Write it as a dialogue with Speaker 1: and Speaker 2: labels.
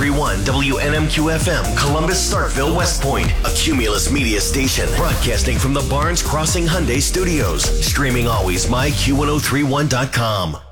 Speaker 1: 1031 WNMQ FM, Columbus, Starkville, West Point, a Cumulus media station, broadcasting from the Barnes Crossing Hyundai Studios. Streaming always, myQ1031.com.